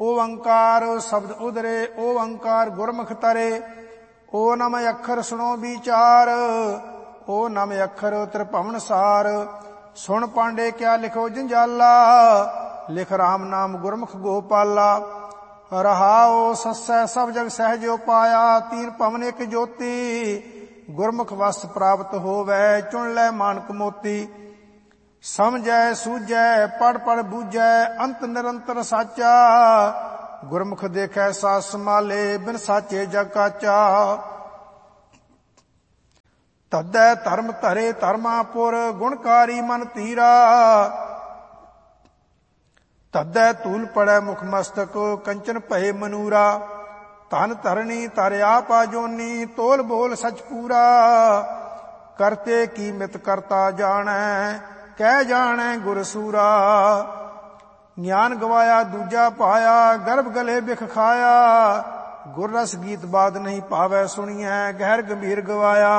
ओंकार शब्द उदरे ओंकार गुरमुख तरे। ओ नम अखर सुनो विचार ओ नम अखर त्रिभुवन सार। सुन पांडे क्या लिखो जंजाला लिख राम नाम गुरमुख गोपाला। रहाओ सस्सै सब जग सहजो पाया तीन पवन एक ज्योति। गुरमुख वस प्राप्त होवै चुन लै मानक मोती। समझै सूझै पढ़ पढ़ बूझै अंत निरंतर साचा। गुरमुख देखै सास संभाले बिन साचे जग काचा। तदै धर्म धरे धर्मापुर गुणकारी मन तीरा। तदै तूल पड़ै मुख मस्तक कंचन भये मनूरा। धन धरणी तर आपा जोनी तोल बोल सच पूरा। करते की मित करता जानै कह जाने गुर सूरा। ज्ञान गवाया दूजा पाया गर्भ गले बिख खाया। गुर रस गीत बाद नहीं पावै सुनिए गहर गंभीर गवाया।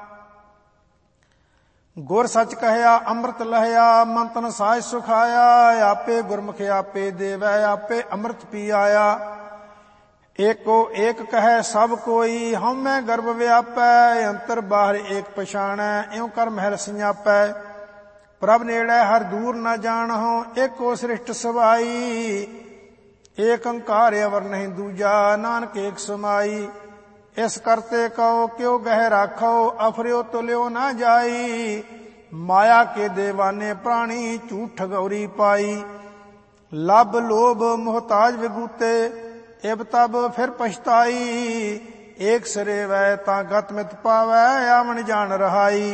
गुर सच कहया अमृत लहया मंतन साज सुखाया। आपे गुरमुख आपे देवै आपे अमृत पी आया। एको एक कहे सब कोई हम मैं गर्भ व्यापै। अंतर बाहर एक पछाणै इउं कर महल सियापै। प्रभ नेड़े हर दूर न जानहो एको सृष्ट सवाई। एक अंकार अवर नहीं दूजा नानक एक समाई। इस करते कहो क्यों गह राखो अफरियो तुल्यो ना जाई। माया के देवाने प्राणी झूठ ठगौरी पाई। लब लोभ मोहताज विगूते इब तब फिर पछताई। एक सिरे वै ता गत मित पावै आवन जान रहाई।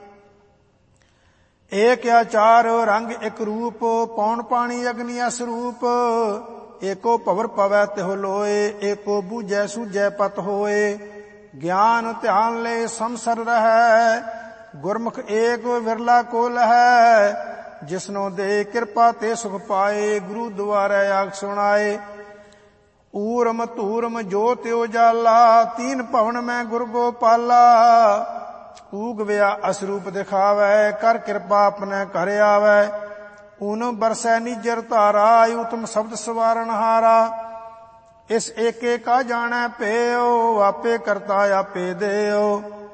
एक आचार रंग एक रूप पौन पानी अग्नि असरूप। एको भवर पवै तिहो लोए एको बूझै सूझै पत होए। ज्ञान ध्यान ले समसर रहै गुरमुख एक विरला को लहै। जिसनो दे कृपा ते सुख पाए गुरु द्वारे आग सुनाए। ऊरम धूरम जोत उजाला तीन भवन में गुर गोपाला। ऊग व्या असरूप दिखावै कर कृपा अपने घर आवै। ऊन बरसै निजर धारा उत्तम शब्द सवारण हारा। इस एके का जानै पेओ आपे करता आपे देओ।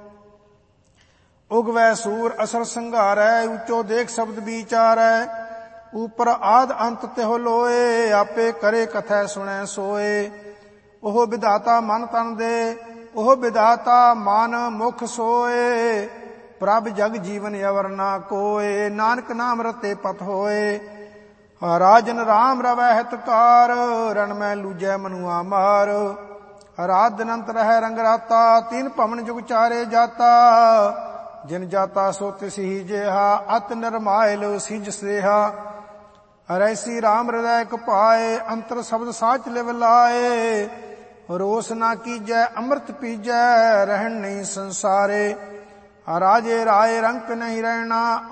उगवै सूर असर संघारै ऊंचो देख शब्द विचारै। ऊपर आद अंत तिहो लोए आपे करे कथै सुनै सोए। ओह विधाता मन तन दे ओह विधाता मान मुख सोए। प्रभ जग जीवन अवर ना कोय नानक नाम रते पत होए। राजन राम रवै हितकार रण में लूजै मनुआ मार। रात दिन अंत रहै रंग राता तीन भवन जुग चारे जाता। जिन जाता सो तिस ही जेहा अत निर्मायल सिंज सेहा। रैसी राम हृदय कपाए अंतर शब्द साच लिव लाए। रोस ना कीजै अमृत पीजै रहन नहीं संसारे। राजे राय रंक नहीं रहना